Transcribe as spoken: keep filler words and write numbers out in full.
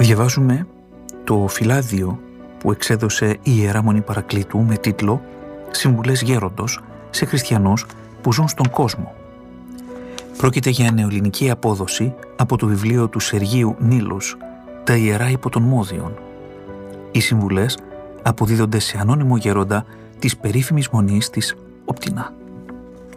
Διαβάζουμε το φυλάδιο που εξέδωσε η Ιερά Μονή Παρακλήτου με τίτλο «Συμβουλές γέροντος σε χριστιανούς που ζουν στον κόσμο». Πρόκειται για νεοελληνική απόδοση από το βιβλίο του Σεργίου Νίλους «Τα Ιερά υπό των Μόδιων». Οι συμβουλές αποδίδονται σε ανώνυμο γέροντα της περίφημης μονής της Οπτινά.